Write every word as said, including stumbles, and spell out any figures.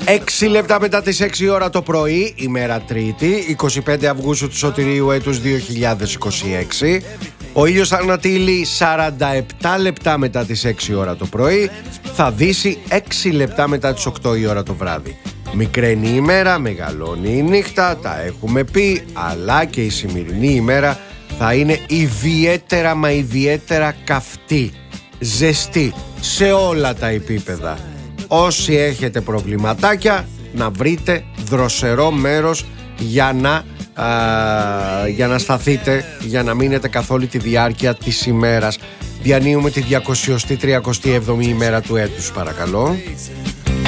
έξι λεπτά μετά τις έξι ώρα το πρωί, ημέρα Τρίτη, εικοστή πέμπτη Αυγούστου του Σωτηρίου έτους δύο χιλιάδες είκοσι έξι. Ο ήλιος θα ανατείλει σαράντα επτά λεπτά μετά τις έξι ώρα το πρωί, θα δύσει έξι λεπτά μετά τις οκτώ η ώρα το βράδυ. Μικραίνει η ημέρα, μεγαλώνει η νύχτα, τα έχουμε πει, αλλά και η σημερινή ημέρα θα είναι ιδιαίτερα μα ιδιαίτερα καυτή, ζεστή σε όλα τα επίπεδα. Όσοι έχετε προβληματάκια, να βρείτε δροσερό μέρος για να, α, για να σταθείτε, για να μείνετε καθ' όλη τη διάρκεια της ημέρας. Διανύουμε τη διακόσια τριάντα επτά ημέρα του έτους, παρακαλώ.